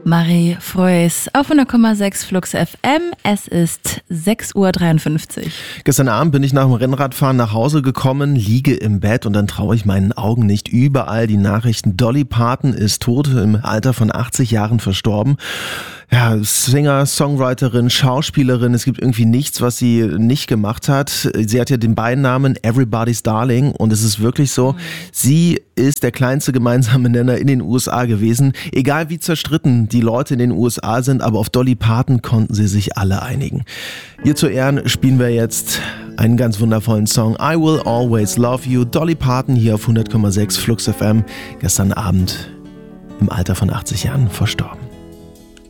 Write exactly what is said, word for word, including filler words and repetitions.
Marie Freuß auf hundert Komma sechs Flux F M. Es ist sechs Uhr dreiundfünfzig. Gestern Abend bin ich nach dem Rennradfahren nach Hause gekommen, liege im Bett und dann traue ich meinen Augen nicht. Überall die Nachrichten. Dolly Parton ist tot, im Alter von achtzig Jahren verstorben. Ja, Singer, Songwriterin, Schauspielerin, es gibt irgendwie nichts, was sie nicht gemacht hat. Sie hat ja den Beinamen Everybody's Darling und es ist wirklich so, mhm. sie ist der kleinste gemeinsame Nenner in den U S A gewesen. Egal wie zerstritten die Leute in den U S A sind, aber auf Dolly Parton konnten sie sich alle einigen. Ihr zu Ehren spielen wir jetzt einen ganz wundervollen Song, I Will Always Love You. Dolly Parton hier auf hundert Komma sechs Flux F M, gestern Abend im Alter von achtzig Jahren verstorben.